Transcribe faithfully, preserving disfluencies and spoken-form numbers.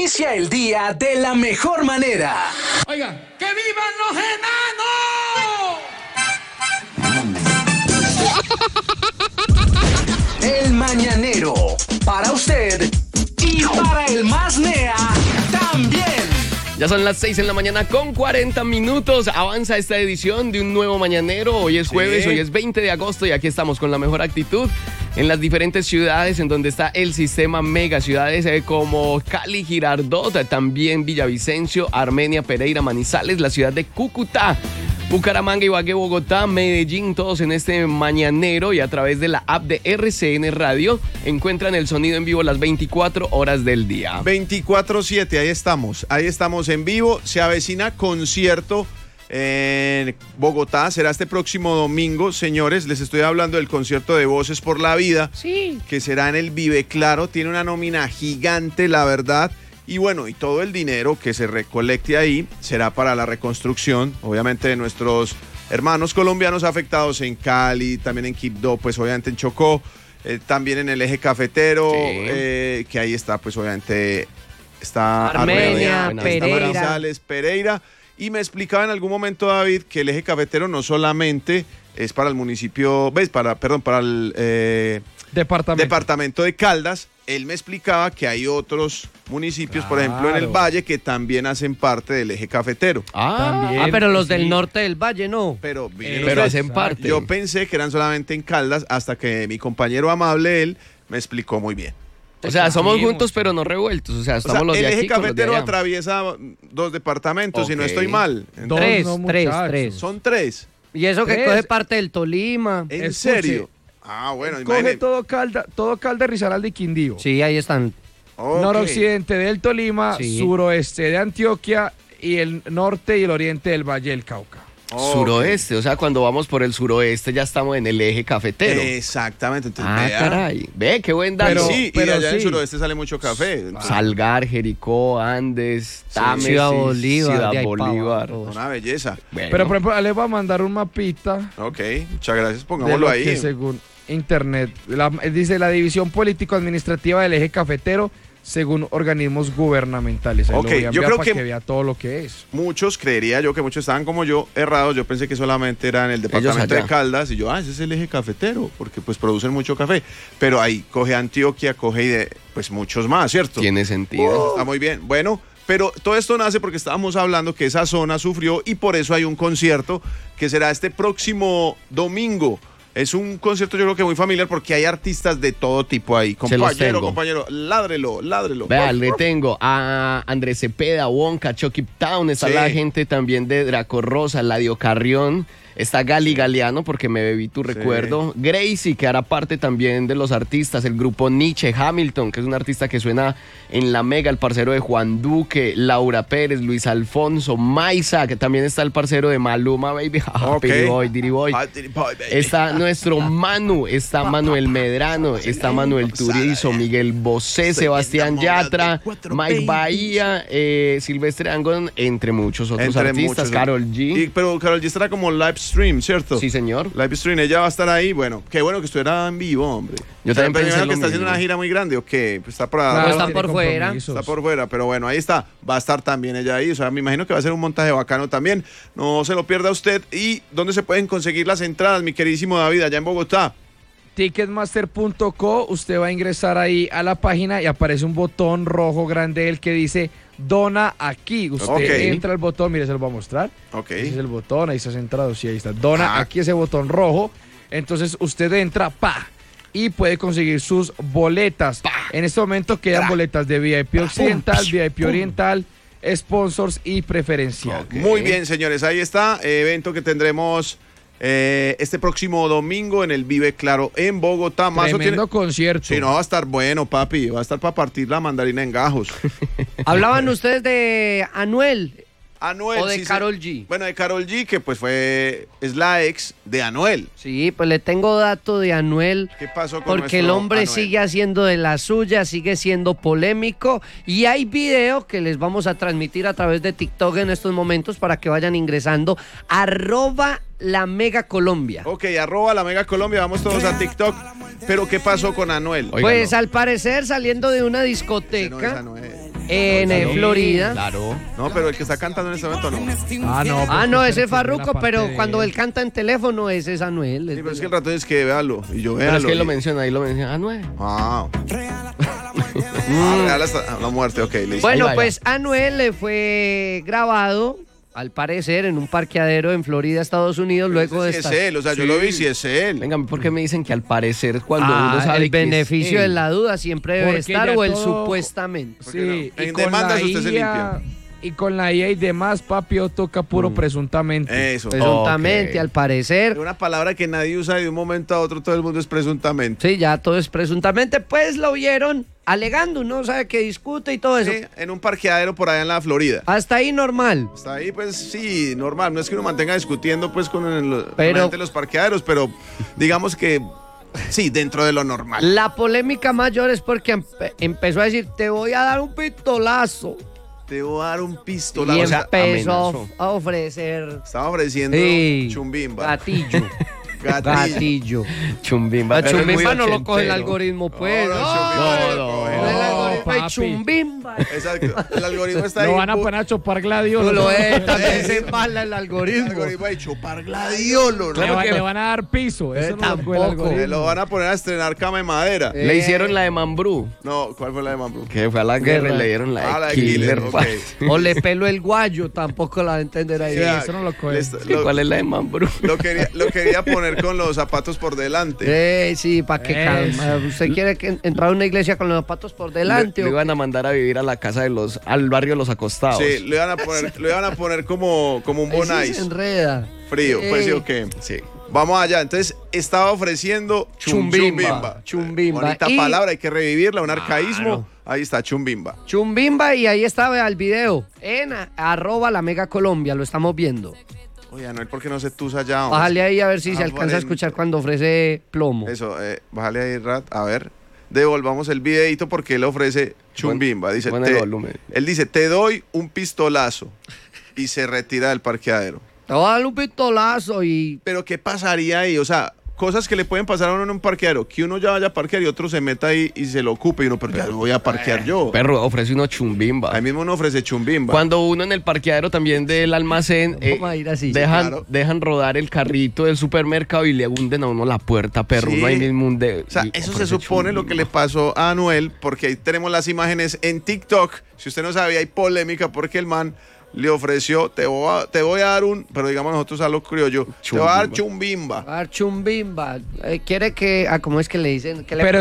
Inicia el día de la mejor manera. Oiga, ¡que vivan los enanos! El Mañanero, para usted y para el más nea también. Ya son las seis en la mañana con cuarenta minutos. Avanza esta edición de un nuevo Mañanero. Hoy es jueves, sí. Hoy es veinte de agosto y aquí estamos con la mejor actitud en las diferentes ciudades en donde está el sistema Mega. Ciudades eh, como Cali, Girardot, también Villavicencio, Armenia, Pereira, Manizales, la ciudad de Cúcuta, Bucaramanga, Ibagué, Bogotá, Medellín, todos en este Mañanero, y a través de la app de R C N Radio encuentran el sonido en vivo las veinticuatro horas del día. veinticuatro siete, ahí estamos, ahí estamos en vivo. Se avecina concierto en Bogotá, será este próximo domingo, señores. Les estoy hablando del concierto de Voces por la Vida, sí, que será en el Vive Claro. Tiene una nómina gigante, la verdad. Y bueno, y todo el dinero que se recolecte ahí será para la reconstrucción, obviamente, de nuestros hermanos colombianos afectados en Cali, también en Quibdó, pues obviamente en Chocó, eh, también en el eje cafetero, sí. eh, que ahí está, pues obviamente está Armenia, Armenia, Pereira. Está Manizales, Pereira. Y me explicaba en algún momento, David, que el eje cafetero no solamente es para el municipio, ¿ves? Para, perdón, para el eh, departamento. departamento de Caldas. Él me explicaba que hay otros municipios, claro, por ejemplo en el Valle, que también hacen parte del eje cafetero. Ah, También, ah pero los sí. del norte del Valle no. Pero, Eh, pero hacen parte. Yo pensé que eran solamente en Caldas, hasta que mi compañero amable, él, me explicó muy bien. O sea, somos juntos pero no revueltos. O sea, estamos O sea, los de el aquí eje con los de cafetero allá. atraviesa dos departamentos, Okay. si no estoy mal. Dos, Tres, no, tres, muchachos. tres. Son tres. Y eso que Tres. coge parte del Tolima. ¿En Escuche. serio? Ah, bueno, Coge imagínate. todo Calda, todo Calda, Risaralda y Quindío. Sí, ahí están. Okay. Noroccidente del Tolima, Sí. suroeste de Antioquia y el norte y el oriente del Valle del Cauca. Okay. Suroeste, o sea, cuando vamos por el suroeste ya estamos en el eje cafetero. Exactamente. Entonces, Ah, vea. caray. Ve, qué buen dato. Pero- sí, pero y allá en sí. suroeste sale mucho café. Entonces, Salgar, Jericó, Andes, Támesis, Ciudad Bolívar, Ciudad de ahí pa' Bolívar. abajo. una belleza. Bueno. Pero por ejemplo, les voy a mandar un mapita Ok, muchas gracias, de pongámoslo lo ahí. que según internet, la- dice la división político-administrativa del eje cafetero según organismos gubernamentales. Ahí Ok, lo voy a yo enviar creo para que- que vea todo lo que es. Muchos, creería yo que muchos estaban como yo, errados. Yo pensé que solamente era en el departamento allá. de Caldas. Y yo, ah, ese es el eje cafetero, porque pues producen mucho café. Pero ahí coge Antioquia, coge y de, pues muchos más, ¿cierto? Tiene sentido. Está muy bien. Bueno, pero todo esto nace porque estábamos hablando que esa zona sufrió y por eso hay un concierto que será este próximo domingo. Es un concierto yo creo que muy familiar porque hay artistas de todo tipo ahí. Se los Compañero, tengo. compañero, ládrelo, ládrelo. Vea, le tengo a Andrés Cepeda, Wonka, Chucky Town, está Sí. la gente también de Draco Rosa, Ladio Carrión, está Gali Galeano, porque me bebí tu recuerdo, Gracie, que hará parte también de los artistas, el grupo Nietzsche, Hamilton, que es un artista que suena en la Mega, el parcero de Juan Duque, Laura Pérez, Luis Alfonso, Maisa, que también está el parcero de Maluma, baby, Ok. Piri Boy, Diri Boy. Ah, Diri Boy, baby. Está nuestro Manu, está Manuel Medrano, está Manuel Turizo, Miguel Bosé, Sebastián Yatra, Mike Bahía, eh, Silvestre Angón, entre muchos otros Entre artistas, muchos. Karol G. Y- pero Karol G estará como live stream, ¿cierto? Sí, señor. Live stream, ella va a estar ahí. Bueno, qué bueno que estuviera en vivo, hombre. Yo O sea, también pero pensé imagino lo que está haciendo mismo. una gira muy grande, ¿o qué? Pues está por, Claro, Claro, están tiene por fuera. compromisos. está por fuera, pero bueno, ahí está. Va a estar también ella ahí. O sea, me imagino que va a ser un montaje bacano también. No se lo pierda usted. ¿Y dónde se pueden conseguir las entradas, mi queridísimo David, allá en Bogotá? Ticketmaster punto co, usted va a ingresar ahí a la página y aparece un botón rojo grande el que dice Dona aquí. Usted Ok. entra al botón, mire, se lo voy a mostrar. Ok. Ese es el botón, ahí está centrado, sí, ahí está. Dona Ah. aquí ese botón rojo. Entonces usted entra, pa, y puede conseguir sus boletas. En este momento quedan boletas de V I P Occidental, V I P Oriental, sponsors y preferencial. Muy bien, señores. Ahí está. eh, evento que tendremos eh, este próximo domingo en el Vive Claro en Bogotá. Mazo Tremendo tiene- concierto. Sí, no, va a estar bueno, papi. Va a estar para partir la mandarina en gajos. Hablaban ustedes de Anuel. Anuel. O de sí, sí. Karol G. Bueno, de Karol G, que pues fue, es la ex de Anuel. Sí, pues le tengo dato de Anuel. ¿Qué pasó con Porque el nuestro hombre Anuel? sigue haciendo de la suya, sigue siendo polémico. Y hay video que les vamos a transmitir a través de TikTok en estos momentos para que vayan ingresando. Arroba la Mega Colombia. Ok, arroba la Mega Colombia, vamos todos a TikTok. Pero ¿qué pasó con Anuel? Oiga, Pues no. al parecer saliendo de una Ese no es discoteca, Anuel. en eh, Florida. Claro. No, pero el que está cantando en este momento no. Ah, no. Ah, pues, no, pues, ese es la Farruko, parte pero de cuando él. él canta en teléfono, ese es Anuel. Sí, es pero es de- que el ratón es que véalo. Y yo Pero véalo. es que él lo y- menciona, ahí lo menciona. Ah, no es. Ah. Ah, real hasta la muerte, ok, listo. Bueno, Ahí va, pues Anuel le fue grabado, al parecer, en un parqueadero en Florida, Estados Unidos, luego de si es estar... él, o sea, yo lo vi si es él. Venga, ¿por qué me dicen que al parecer cuando Ah, uno sabe el que es beneficio él? de la duda siempre debe Porque estar ya o el todo- supuestamente. Sí, En y con demandas la usted se I A y con la I A y demás, papi, toca puro presuntamente. Eso. Presuntamente, Ok. al parecer. Una palabra que nadie usa y de un momento a otro todo el mundo es presuntamente. Sí, ya todo es presuntamente, pues lo vieron alegando, uno sabe que discute y todo eso. Sí, en un parqueadero por allá en la Florida. Hasta ahí normal. Está ahí, pues sí, normal. No es que uno mantenga discutiendo pues con, el, con Pero- la gente de los parqueaderos, pero digamos que sí, dentro de lo normal. La polémica mayor es porque empe- empezó a decir, te voy a dar un pistolazo. Te voy a dar un Y pistolazo. O sea, empezó amenazó. a ofrecer estaba ofreciendo sí, chumbimba. gatillo. Gatillo. Gatillo. Chumbimba. A pero es muy Chumbimba no lo coge el ochentero. algoritmo, pues. No, no, No, Chumbimba no, no. el No, algoritmo es papi. Chumbimba. Exacto. El algoritmo está ahí. Lo van a poner a chupar Tú gladiolo. lo es, también Eso. se embala el El algoritmo. algoritmo ahí chupar gladiolo. Le, ¿no? va- que- le van a dar piso. Eso Eh, no lo coge el tampoco. algoritmo. Le lo van a poner a estrenar cama de madera. Eh. Le hicieron la de Mambrú, No, ¿cuál fue la de Mambrú? que fue a la guerra y Guerra. le dieron la de Ah, la de Killer. Killer, ok. pa. O le pelo el guayo, tampoco la va a entender ahí. Sí, eso no lo coge. les- Sí, lo, ¿cuál es la de Mambrú? lo quería, lo quería poner con los zapatos por delante. Eh, sí, para que Eso. calma. ¿Usted quiere que entrar a una iglesia con los zapatos por delante? Le, le o iban a mandar a vivir a la casa de los, al barrio de los acostados. Sí, lo iban a poner, lo iban a poner como, como un qué? Ahí sí bonais. se enreda. Frío, pues sí, Eh, ok. Sí. Vamos allá. Entonces, estaba ofreciendo chum- Chumbimba. Chumbimba. Bonita Y- palabra, hay que revivirla, un arcaísmo. Ahí está, chumbimba. Chumbimba y ahí estaba el video en a- arroba la Mega Colombia, lo estamos viendo. Oye, Anuel, ¿por qué no se tusa ya? hombre? Bájale ahí a ver si Ah, se alcanza a bueno. escuchar cuando ofrece plomo. Eso, eh, bájale ahí, Rat. A ver, devolvamos el videito porque él ofrece chumbimba. Dice, pon el te- volumen. él dice, te doy un pistolazo. Y se retira del parqueadero. Te voy a dar un pistolazo y... Pero ¿qué pasaría ahí? O sea, cosas que le pueden pasar a uno en un parqueadero. Que uno ya vaya a parquear y otro se meta ahí y se lo ocupe. Y uno, pero ya lo voy a parquear yo. Perro, ofrece uno chumbimba. Ahí mismo uno ofrece chumbimba. Cuando uno en el parqueadero también del almacén eh, Vamos a ir así. dejan, claro. dejan rodar el carrito del supermercado y le hunden a uno la puerta, perro. Sí. Uno ahí mismo hunde- O sea, y eso se ofrece supone lo que le chumbimba. pasó a Anuel, porque ahí tenemos las imágenes en TikTok. Si usted no sabía, hay polémica porque el man le ofreció, te voy a, te voy a dar un, pero digamos nosotros a lo criollo, te voy a dar chumbimba. A dar chumbimba. Eh, quiere que... Ah, ¿cómo es que le dicen? Que le Pero